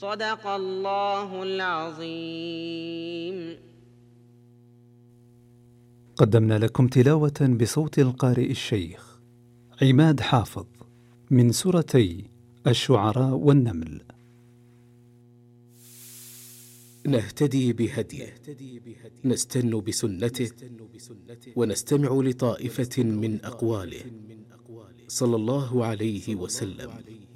صدق الله العظيم. قدمنا لكم تلاوة بصوت القارئ الشيخ عماد حافظ من سورتي الشعراء والنمل. نهتدي بهديه، نستن بسنته، ونستمع لطائفة من أقواله صلى الله عليه وسلم.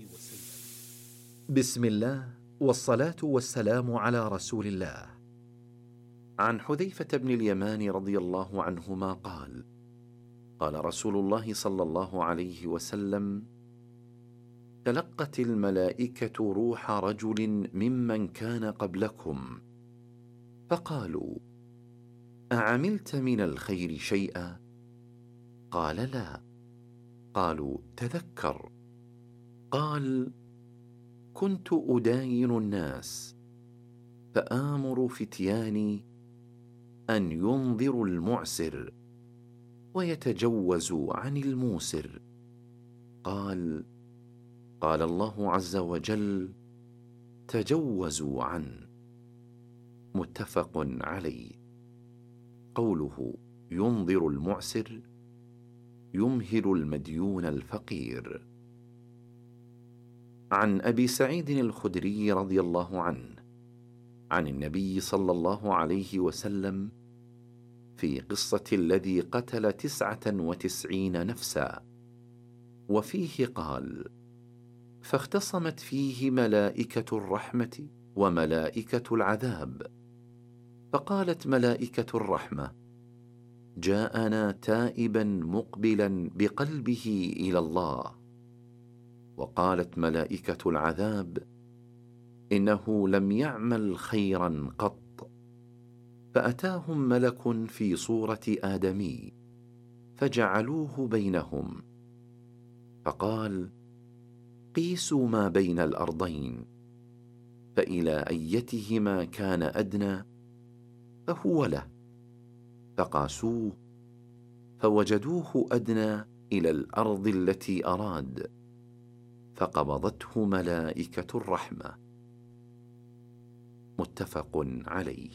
بسم الله والصلاة والسلام على رسول الله. عن حذيفة بن اليمان رضي الله عنهما قال: قال رسول الله صلى الله عليه وسلم: تلقت الملائكة روح رجل ممن كان قبلكم، فقالوا: أعملت من الخير شيئا؟ قال: لا. قالوا: تذكر. قال: كنت أداين الناس، فآمر فتياني أن ينظروا المعسر ويتجوزوا عن الموسر. قال الله عز وجل: تجوزوا عنه. متفق عليه. قوله ينظر المعسر يمهل المديون الفقير. عن أبي سعيد الخدري رضي الله عنه عن النبي صلى الله عليه وسلم في قصة الذي قتل 99 نفسا، وفيه قال: فاختصمت فيه ملائكة الرحمة وملائكة العذاب، فقالت ملائكة الرحمة: جاءنا تائبا مقبلا بقلبه إلى الله. وقالت ملائكة العذاب: إنه لم يعمل خيرا قط. فأتاهم ملك في صورة آدمي فجعلوه بينهم، فقال: قيسوا ما بين الأرضين، فإلى أيتهما كان أدنى فهو له. فقاسوه فوجدوه أدنى إلى الأرض التي أراد، فقبضته ملائكة الرحمة. متفق عليه.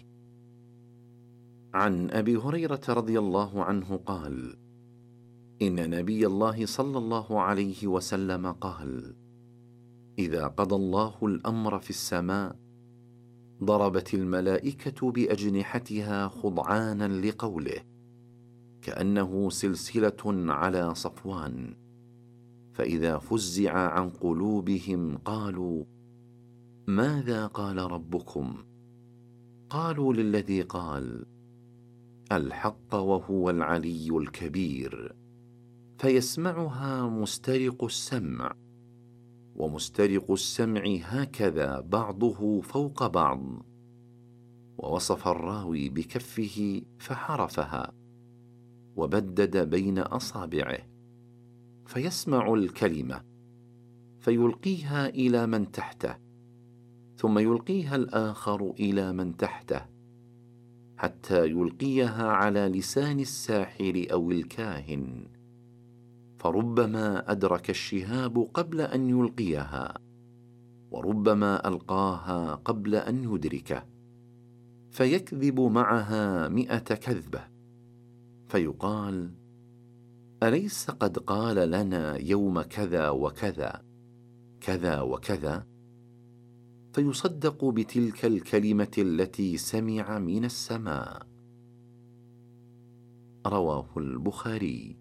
عن أبي هريرة رضي الله عنه قال: إن نبي الله صلى الله عليه وسلم قال: إذا قضى الله الأمر في السماء ضربت الملائكة بأجنحتها خضعانا لقوله، كأنه سلسلة على صفوان، فإذا فزع عن قلوبهم قالوا: ماذا قال ربكم؟ قالوا: للذي قال الحق وهو العلي الكبير. فيسمعها مسترق السمع، ومسترق السمع هكذا بعضه فوق بعض. ووصف الراوي بكفه فحرفها وبدد بين أصابعه، فيسمع الكلمة فيلقيها إلى من تحته، ثم يلقيها الآخر إلى من تحته، حتى يلقيها على لسان الساحر أو الكاهن، فربما أدرك الشهاب قبل أن يلقيها، وربما ألقاها قبل أن يدركه، فيكذب معها 100 كذبة، فيقال: أليس قد قال لنا يوم كذا وكذا كذا وكذا؟ فيصدق بتلك الكلمة التي سمع من السماء. رواه البخاري.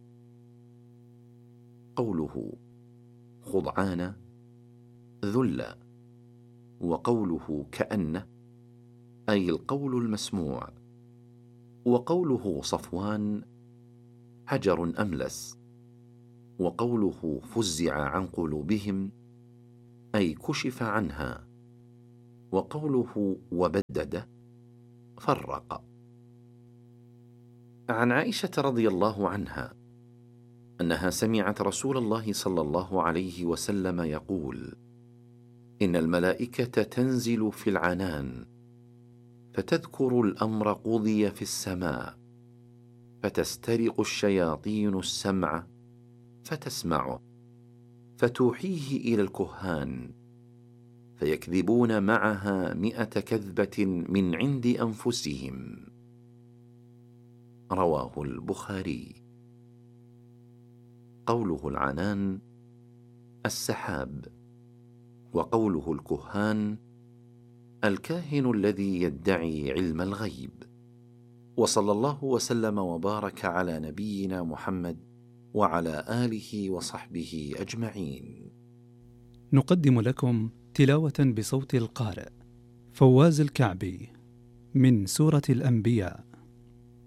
قوله خضعان ذل، وقوله كأن أي القول المسموع، وقوله صفوان حجر أملس، وقوله فزع عن قلوبهم أي كشف عنها، وقوله وبدد فرق. عن عائشة رضي الله عنها أنها سمعت رسول الله صلى الله عليه وسلم يقول: إن الملائكة تنزل في العنان فتذكر الأمر قضي في السماء، فتسترق الشياطين السمع فتسمعه، فتوحيه إلى الكهان، فيكذبون معها 100 كذبة من عند أنفسهم. رواه البخاري. قوله العنان السحاب، وقوله الكهان الكاهن الذي يدعي علم الغيب. وصلى الله وسلم وبارك على نبينا محمد وعلى آله وصحبه أجمعين. نقدم لكم تلاوة بصوت القارئ فواز الكعبي من سورة الأنبياء.